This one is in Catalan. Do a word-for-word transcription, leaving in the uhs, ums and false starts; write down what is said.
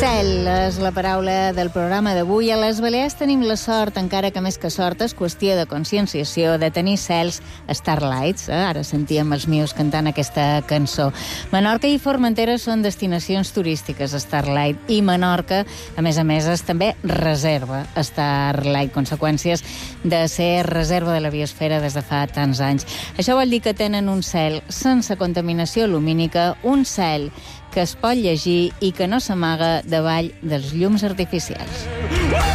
Cel és la paraula del programa d'avui. A les Balears tenim la sort, encara que més que sort és qüestió de conscienciació, de tenir cels Starlights. Eh? Ara sentíem els mius cantant aquesta cançó. Menorca i Formentera són destinacions turístiques Starlight, i Menorca, a més a més, és també reserva Starlight, conseqüències de ser reserva de la biosfera des de fa tants anys. Això vol dir que tenen un cel sense contaminació lumínica, un cel que es pot llegir i que no s'amaga davall dels llums artificials.